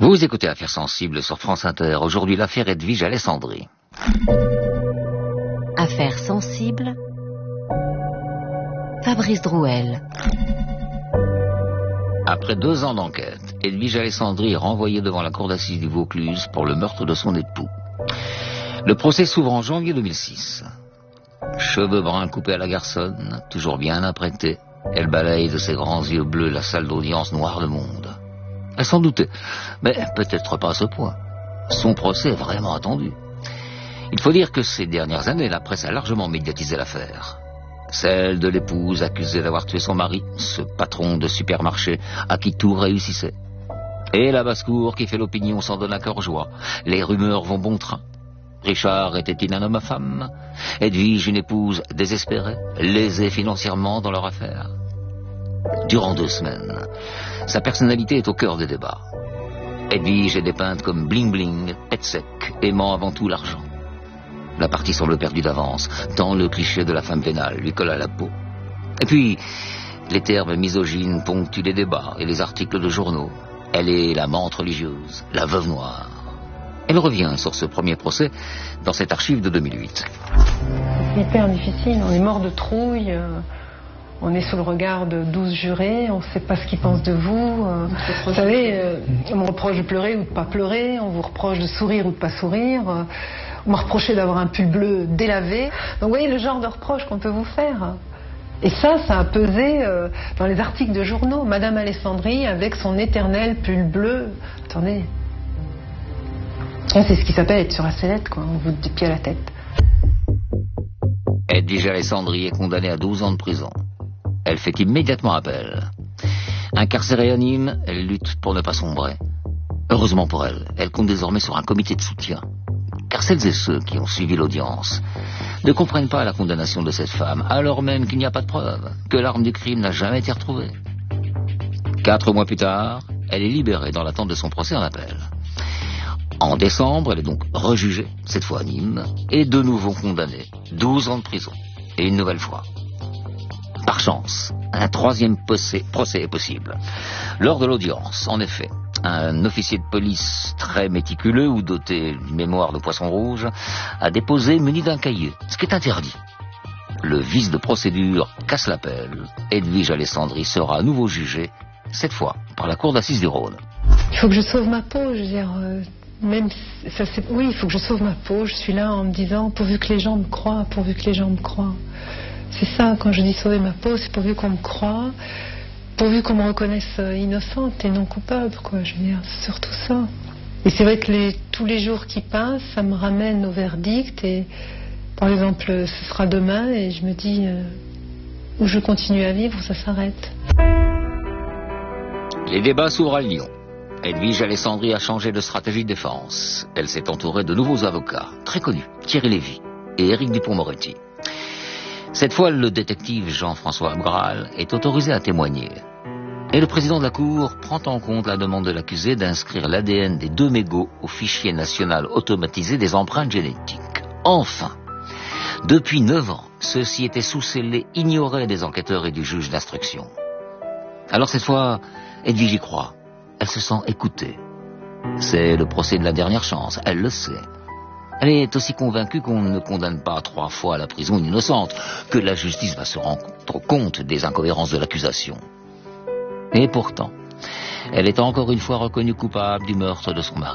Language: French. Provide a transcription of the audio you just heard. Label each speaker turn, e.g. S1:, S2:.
S1: Vous écoutez Affaires sensibles sur France Inter. Aujourd'hui, l'affaire Edwige Alessandri.
S2: Affaires sensibles, Fabrice Drouel.
S1: Après 2 ans d'enquête, Edwige Alessandri est renvoyée devant la cour d'assises du Vaucluse pour le meurtre de son époux. Le procès s'ouvre en janvier 2006. Cheveux bruns coupés à la garçonne, toujours bien apprêtée, elle balaye de ses grands yeux bleus la salle d'audience noire de monde. Elle s'en doutait, mais peut-être pas à ce point. Son procès est vraiment attendu. Il faut dire que ces dernières années, la presse a largement médiatisé l'affaire. Celle de l'épouse accusée d'avoir tué son mari, ce patron de supermarché à qui tout réussissait. Et la basse-cour qui fait l'opinion sans donner un cœur joie. Les rumeurs vont bon train. Richard était-il un homme à femme? Edwige une épouse désespérée, lésée financièrement dans leur affaire? Durant 2 semaines, sa personnalité est au cœur des débats. Edwige est dépeinte comme bling-bling, pet sec, aimant avant tout l'argent. La partie semble perdue d'avance, tant le cliché de la femme vénale lui colle à la peau. Et puis, les termes misogynes ponctuent les débats et les articles de journaux. Elle est l'amante religieuse, la veuve noire. Elle revient sur ce premier procès dans cette archive de 2008.
S3: C'est hyper difficile, on est mort de trouille, on est sous le regard de 12 jurés, on ne sait pas ce qu'ils pensent de vous. Vous savez, on me reproche de pleurer ou de ne pas pleurer, on vous reproche de sourire ou de ne pas sourire, on m'a reproché d'avoir un pull bleu délavé. Donc vous voyez le genre de reproche qu'on peut vous faire. Et ça a pesé dans les articles de journaux. Madame Alessandri avec son éternel pull bleu. Attendez. Ça, c'est ce qui s'appelle être sur la sellette, quoi. On vous dit pied à la tête.
S1: Edwige Alessandri est condamnée à 12 ans de prison. Elle fait immédiatement appel. Incarcérée à Nîmes, elle lutte pour ne pas sombrer. Heureusement pour elle, elle compte désormais sur un comité de soutien. Car celles et ceux qui ont suivi l'audience ne comprennent pas la condamnation de cette femme, alors même qu'il n'y a pas de preuve, que l'arme du crime n'a jamais été retrouvée. 4 mois plus tard, elle est libérée dans l'attente de son procès en appel. En décembre, elle est donc rejugée, cette fois à Nîmes, et de nouveau condamnée. 12 ans de prison. Et une nouvelle fois. Par chance, un 3e procès est possible. Lors de l'audience, en effet, un officier de police très méticuleux ou doté d'une mémoire de poisson rouge a déposé muni d'un cahier, ce qui est interdit. Le vice de procédure casse l'appel. Edwige Alessandri sera à nouveau jugée, cette fois par la cour d'assises du Rhône.
S3: Il faut que je sauve ma peau, je veux dire... Même ça, oui, il faut que je sauve ma peau. Je suis là en me disant pourvu que les gens me croient, pourvu que les gens me croient. C'est ça, quand je dis sauver ma peau, c'est pourvu qu'on me croie, pourvu qu'on me reconnaisse innocente et non coupable, quoi. Je veux dire, c'est surtout ça. Et c'est vrai que tous les jours qui passent, ça me ramène au verdict. Et par exemple, ce sera demain, et je me dis où je continue à vivre, ça s'arrête.
S1: Les débats s'ouvrent à Lyon. Edwige Alessandri a changé de stratégie de défense. Elle s'est entourée de nouveaux avocats, très connus, Thierry Lévy et Éric Dupond-Moretti. Cette fois, le détective Jean-François Abgral est autorisé à témoigner. Et le président de la Cour prend en compte la demande de l'accusé d'inscrire l'ADN des 2 mégots au fichier national automatisé des empreintes génétiques. Enfin, depuis 9 ans, ceux-ci étaient sous scellés, ignorés des enquêteurs et du juge d'instruction. Alors cette fois, Edwige y croit. Elle se sent écoutée. C'est le procès de la dernière chance, elle le sait. Elle est aussi convaincue qu'on ne condamne pas 3 fois à la prison une innocente, que la justice va se rendre compte des incohérences de l'accusation. Et pourtant, elle est encore une fois reconnue coupable du meurtre de son mari.